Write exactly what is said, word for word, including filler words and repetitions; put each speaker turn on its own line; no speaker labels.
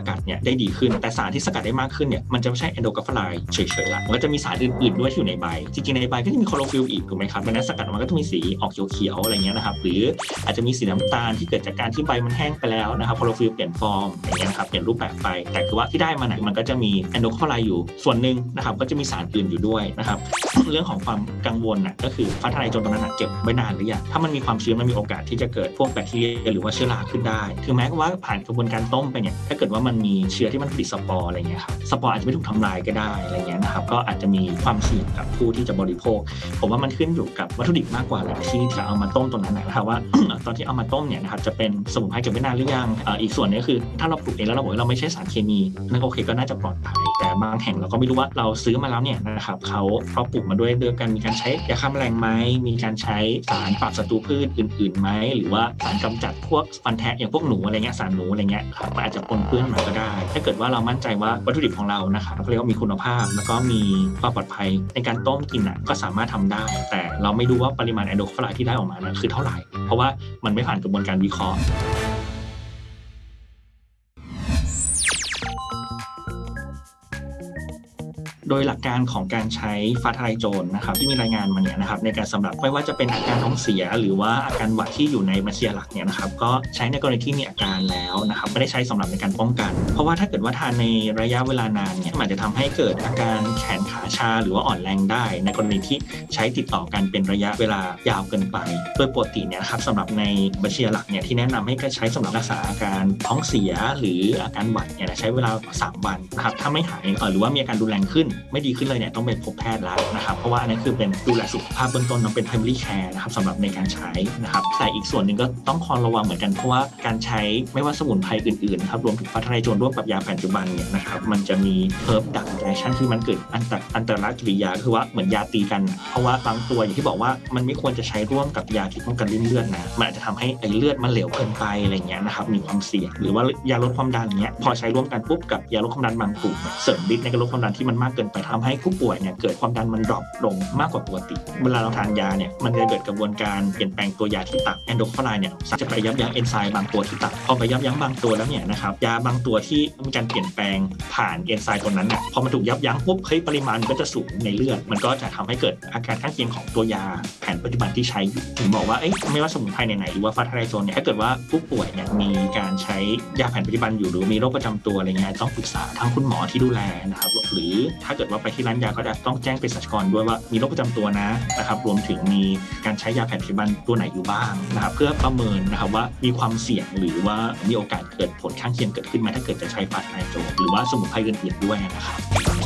กัดเนี่ยได้ดีขึ้นแต่สารที่สกัดได้มากขึ้นเนี่ยมันจะไม่ใช่แอนโดกัฟฟาไลน์เฉยๆละมันก็จะมีสารอื่นๆด้วยที่อยู่ในใบจริงๆในใบก็จะมีคลอโรฟิลล์อีกถูกไหมครับดังนั้นสกัดออกมาก็จะมีสีออกเขียวๆอะไรเงี้ยนะครับหรืออาจจะมีสีน้ำตาลที่เกิดจากการที่ใบมันแห้งไปแล้วนะครับคลอโรฟิลล์เปลี่ยนฟอร์มอย่างเงี้ยนะครับเปลี่ยนรูปแบบไปแต่คือว่าที่ได้มาเนี่ยมันก็จะมีแอนโดกัฟฟาไลน์อยู่ส่วนหนึ่งนะครับก็จะมีสารอื่นอยู่ด้วยนะครับเรื่องของความกังวลน่ะก็คือฟ้าทลายโจรตรงนั้นเก็บไว้นานหรือยังถ้ามันมีความชื้นมันมีโอกาสที่จะเกิดพวกแบคทีเรียหรือว่าเชื้อราขึ้นได้ถึงแม้ว่าผ่านกระบวนการต้มไปเนี่ยถ้าเกิดว่ามันมีเชื้อที่มันผลิตสปอร์อะไรเงี้ยครับสปอร์อาจจะไม่ถูกทำลายก็ได้อะไรเงี้ยนะครับก็อาจจะมีความเสี่ยงกับผู้ที่จะบริโภคผมว่ามันขึ้นอยู่กับวัตถุดิบมากกว่าแหละที่จะเอามาต้มตรงนั้นนะครับว่า ตอนที่เอามาต้มเนี่ยนะครับจะเป็นสมุนไพรเก็บไว้นานหรือยังอีกส่วนนึงก็คือถ้าเราปลูกเองแล้วเราบอกว่าเราไม่ใช่สารเคมีนั่นโอเคก็น่าจะปลอดภัยแต่บางแห่งเราก็ไม่รู้ว่าเราซื้อมาแล้วเนี่ยนะครับเขาเขาปลูกมาด้วยด้วยกันมีการใช้ยาฆ่าแมลงไหมมีการใช้สารปราบศัตรูพืชอื่นๆไหมหรือว่าสารกำจัดพวกฟันแทะอย่างพวกหนูอะไรเงี้ยสารหนูอะไรเงี้ยครับมันอาจจะปนเปื้อนมาก็ได้ถ้าเกิดว่าเรามั่นใจว่าวัตถุดิบของเรานะครับเขาเรียกว่ามีคุณภาพแล้วก็มีความปลอดภัยในการต้มกินอ่ะก็สามารถทำได้แต่เราไม่รู้ว่าปริมาณแอนโดกัฟฟาไลน์ที่ได้ออกมานั้นคือเท่าไหร่เพราะว่ามันไม่ผ่านกระบวนการวิเคราะห์โดยหลักการของการใช้ฟ้าทลายโจรนะครับที่มีรายงานมาเนี่ยนะครับในการสำหรับไม่ว่าจะเป็นอาการท้องเสียหรือว่าอาการหวัดที่อยู่ในมัสยาหลักเนี่ยนะครับก็ใช้ในกรณีที่มีอาการแล้วนะครับไม่ได้ใช้สำหรับในการป้องกันเพราะว่าถ้าเกิดว่าทานในระยะเวลานานเนี่ยมันจะทำให้เกิดอาการแขนขาชาหรือว่าอ่อนแรงได้ในกรณีที่ใช้ติดต่อกันเป็นระยะเวลายาวเกินไปโดยปกติเนี่ยนะครับสำหรับในมัสยาหลักเนี่ยที่แนะนำให้ใช้สำหรับรักษาอาการท้องเสียหรืออาการหวัดเนี่ยใช้เวลาสามวันนะครับถ้าไม่หายหรือว่ามีอาการรุนแรงขึ้นไม่ดีขึ้นเลยเนี่ยต้องไปพบแพทย์แล้วนะครับเพราะว่าอันนั้นคือเป็นดูแลสุขภาพเบื้องต้นต้องเป็น primary care นะครับสำหรับในการใช้นะครับแต่อีกส่วนหนึ่งก็ต้องคอยระวังเหมือนกันเพราะว่าการใช้ไม่ว่าสมุนไพรอื่นๆนะครับรวมถึงฟ้าทลายโจรร่วมกับยาปัจจุบันเนี่ยนะครับมันจะมี herb duct reaction ที่มันเกิดอันตรอันตรกิริยาคือว่าเหมือนยาตีกันเพราะว่าบางตัวอย่างที่บอกว่ามันไม่ควรจะใช้ร่วมกับยาที่ป้องกันริ่มเลือดนะมันอาจจะทำให้ไอ้เลือดมันเหลวเกินไปอะไรเงี้ยนะครับมีความเสี่ยงหรือว่ายาลดความดันเงี้ยพอใช้ร่วมกันปุ๊บกับยาลดความดันบางกลุ่มเสริมฤทธิ์ในการลดความดันที่มันมากเกินไปทำให้ผู้ป่วยเนี่ยเกิดความดันมันดรอปลงมากกว่าปกติเวลาเราทานยาเนี่ยมันจะเกิดกระบวนการเปลี่ยนแปลงตัวยาที่ตับแอนโดกัฟฟาไลน์เนี่ยจะไปยับยั้งเอนไซม์บางตัวที่ตับพอไปยับยั้งบางตัวแล้วเนี่ยนะครับยาบางตัวที่มีการเปลี่ยนแปลงผ่านเอนไซม์ตัวนั้นเนี่ยพอมันถูกยับยั้งปุ๊บเฮ้ยปริมาณก็จะสูงในเลือดมันก็จะทำให้เกิดอาการข้างเคียงของตัวยาแผนปัจจุบันที่ใช้ถึงบอกว่าเอ๊ะไม่ว่าสมุนไพรไหนๆหรือว่าฟ้าทลายโจรเนี่ยถ้าเกิดว่าผู้ป่วยเนี่ยมีการใช้ยาแผนปัจจุบันอยู่หรือมีโรคประจำตัวอะไรเงี้ยต้องปรึกษาทั้งคุณหมอที่ดูแลนะครับหรือถ้าเกิดว่าไปที่ร้านยาก็จะต้องแจ้งเภสัชกรด้วยว่ามีโรคประจำตัวนะนะครับรวมถึงมีการใช้ยาแผนปัจจุบันตัวไหนอยู่บ้างนะครับเพื่อประเมินนะครับว่ามีความเสี่ยงหรือว่ามีโอกาสเกิดผลข้างเคียงเกิดขึ้นไหมถ้าเกิดจะใช้ฟ้าทลายโจรหรือว่าสมุนไพรอื่นๆด้วยนะครับ